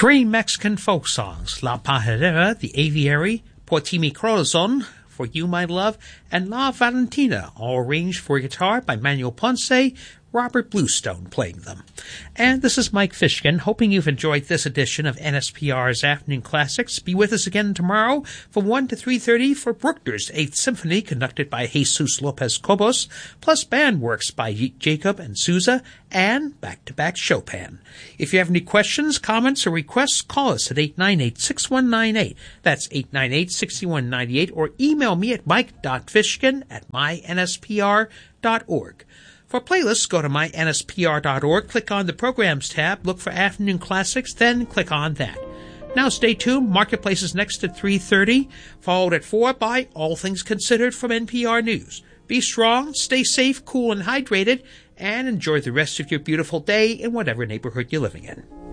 Three Mexican folk songs, La Pajarera, The Aviary, Por Ti Mi Corazon, For You My Love, and La Valentina, all arranged for guitar by Manuel Ponce, Robert Bluestone playing them. And this is Mike Fishkin, hoping you've enjoyed this edition of NSPR's Afternoon Classics. Be with us again tomorrow from 1 to 3:30 for Bruckner's Eighth Symphony, conducted by Jesus Lopez Cobos, plus band works by Jacob and Souza, and back-to-back Chopin. If you have any questions, comments, or requests, call us at 898-6198. That's 898-6198, or email me at mike.fishkin@mynspr.org. For playlists, go to mynspr.org, click on the Programs tab, look for Afternoon Classics, then click on that. Now stay tuned. Marketplace is next at 3:30, followed at 4 by All Things Considered from NPR News. Be strong, stay safe, cool, and hydrated, and enjoy the rest of your beautiful day in whatever neighborhood you're living in.